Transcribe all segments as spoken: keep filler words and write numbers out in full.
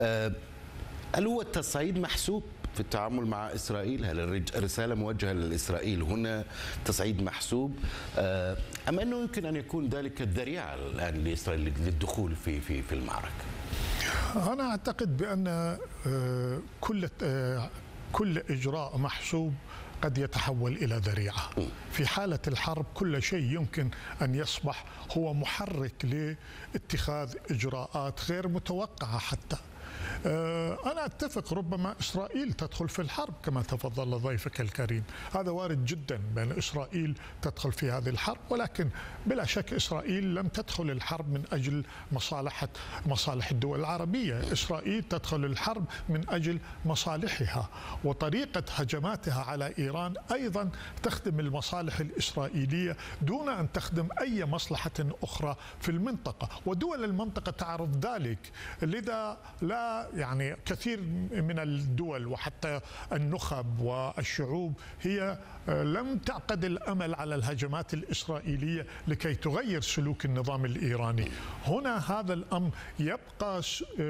آه، هل هو التصعيد محسوب في التعامل مع إسرائيل؟ هل الرسالة موجهة لإسرائيل هنا تصعيد محسوب آه، أم أنه يمكن أن يكون ذلك الذريعة الآن لإسرائيل للدخول في في في المعركة؟ أنا أعتقد بأن آه، كل آه، كل إجراء محسوب قد يتحول إلى ذريعة. في حالة الحرب كل شيء يمكن أن يصبح هو محرك لاتخاذ إجراءات غير متوقعة حتى. أنا أتفق ربما إسرائيل تدخل في الحرب كما تفضل ضيفك الكريم، هذا وارد جدا بأن إسرائيل تدخل في هذه الحرب، ولكن بلا شك إسرائيل لم تدخل الحرب من أجل مصالحة مصالح الدول العربية. إسرائيل تدخل الحرب من أجل مصالحها، وطريقة هجماتها على إيران أيضا تخدم المصالح الإسرائيلية دون أن تخدم أي مصلحة أخرى في المنطقة، ودول المنطقة تعرف ذلك. لذا لا يعني كثير من الدول وحتى النخب والشعوب هي لم تعقد الأمل على الهجمات الإسرائيلية لكي تغير سلوك النظام الإيراني. هنا هذا الأمر يبقى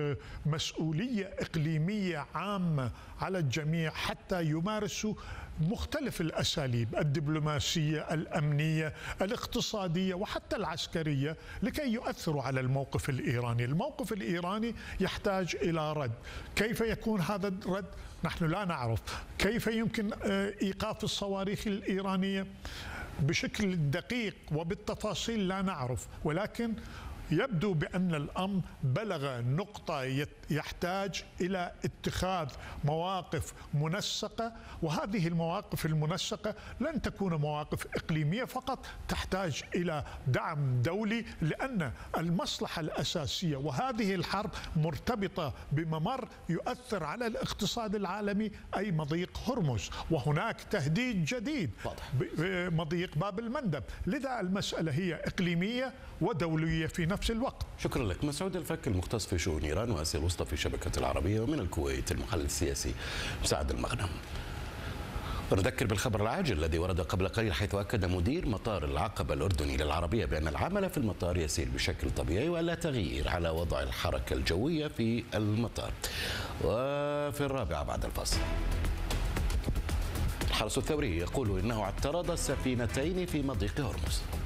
مسؤولية إقليمية عامة على الجميع حتى يمارسوا مختلف الأساليب الدبلوماسية، الأمنية، الاقتصادية وحتى العسكرية لكي يؤثروا على الموقف الإيراني. الموقف الإيراني يحتاج إلى رد. كيف يكون هذا الرد؟ نحن لا نعرف. كيف يمكن إيقاف الصواريخ الإيرانية بشكل دقيق وبالتفاصيل لا نعرف، ولكن يبدو بأن الأمر بلغ نقطة يحتاج إلى اتخاذ مواقف منسقة، وهذه المواقف المنسقة لن تكون مواقف إقليمية فقط، تحتاج إلى دعم دولي، لأن المصلحة الأساسية وهذه الحرب مرتبطة بممر يؤثر على الاقتصاد العالمي أي مضيق هرمز، وهناك تهديد جديد مضيق باب المندب. لذا المسألة هي إقليمية ودولية في نفس الوقت. شكرا لك. مسعود الفك المختص في شؤون إيران وآسيا الوسطى في شبكة العربية، ومن الكويت المحلل السياسي مساعد المغنم. ونذكر بالخبر العاجل الذي ورد قبل قليل، حيث أكد مدير مطار العقبة الأردني للعربية بأن العمل في المطار يسير بشكل طبيعي ولا تغيير على وضع الحركة الجوية في المطار. وفي الرابعة بعد الفاصل، الحرس الثوري يقول إنه اعترض السفينتين في مضيق هرمز.